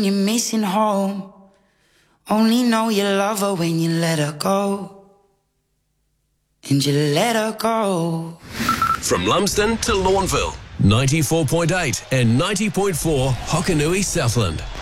You're missing home. Only know you love her when you let her go. And you let her go. From Lumsden to Lawnville, 94.8 and 90.4 Hokanui Southland.